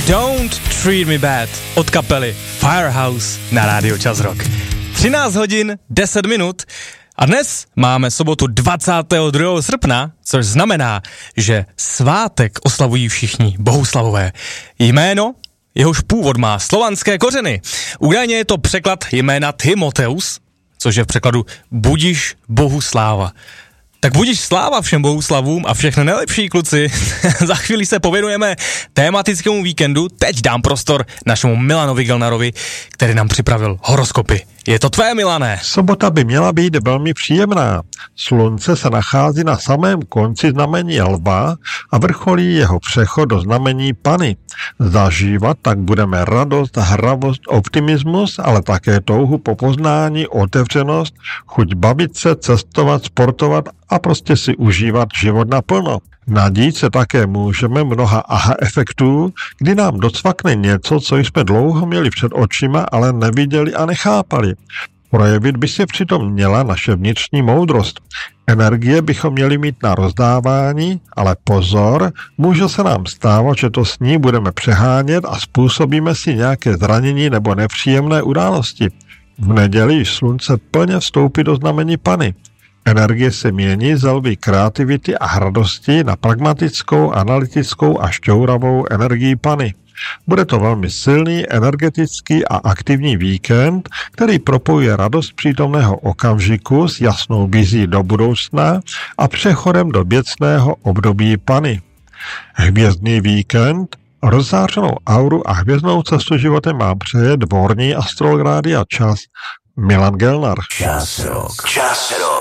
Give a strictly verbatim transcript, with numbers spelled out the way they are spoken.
Don't Treat Me Bad od kapely Firehouse na rádiu Čas Rock. třináct hodin, deset minut a dnes máme sobotu dvacátého druhého srpna, což znamená, že svátek oslavují všichni bohuslavové. Jméno, jehož původ má slovanské kořeny. Údajně je to překlad jména Timoteus, což je v překladu budiš Bohu sláva. Tak budiš sláva všem bohuslavům a všechno nejlepší, kluci. Za chvíli se pověnujeme tématickému víkendu. Teď dám prostor našemu Milanovi Gelnarovi, který nám připravil horoskopy. Je to tvé, Milané? Sobota by měla být velmi příjemná. Slunce se nachází na samém konci znamení Lva a vrcholí jeho přechod do znamení Panny. Zažívat tak budeme radost, hravost, optimismus, ale také touhu po poznání, otevřenost, chuť bavit se, cestovat, sportovat a prostě si užívat život naplno. Nadít se také můžeme mnoha aha efektů, kdy nám docvakne něco, co jsme dlouho měli před očima, ale neviděli a nechápali. Projevit by se přitom měla naše vnitřní moudrost. Energie bychom měli mít na rozdávání, ale pozor, může se nám stávat, že to s ní budeme přehánět a způsobíme si nějaké zranění nebo nepříjemné události. V neděli již slunce plně vstoupí do znamení Panny. Energie se mění z lvy kreativity a hrdosti na pragmatickou, analytickou a šťouravou energii Panny. Bude to velmi silný, energetický a aktivní víkend, který propojuje radost přítomného okamžiku s jasnou vizí do budoucna a přechodem do věcného období Panny. Hvězdný víkend, rozzářenou auru a hvězdnou cestu životem má přeje dvorní astrolog Rádia Čas Milan Gelnar. Čas Rock. Čas Rock.